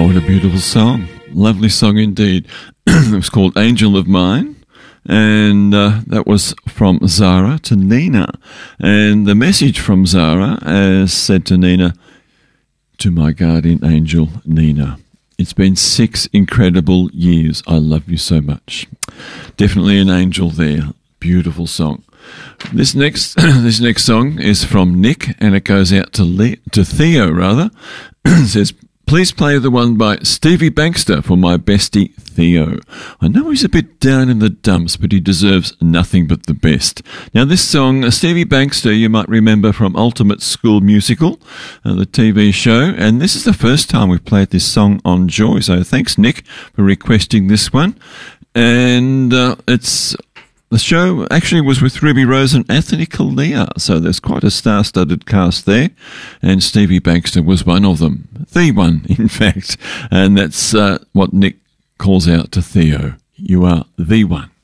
what a beautiful song. Lovely song indeed. It was called Angel of Mine, and that was from Zara to Nina. And the message from Zara said to Nina, "To my guardian angel, Nina. It's been 6 incredible years. I love you so much." Definitely an angel there. Beautiful song. This next song is from Nick, and it goes out to Theo, rather. It says, "Please play the one by Stevie Bankster for my bestie Theo. I know he's a bit down in the dumps, but he deserves nothing but the best." Now this song, Stevie Bankster, you might remember from Ultimate School Musical, the TV show, and this is the first time we've played this song on Joy, so thanks Nick for requesting this one. And the show actually was with Ruby Rose and Anthony Kalia, so there's quite a star-studded cast there, and Stevie Bankster was one of them. The one, in fact, and that's what Nick calls out to Theo. You are the one.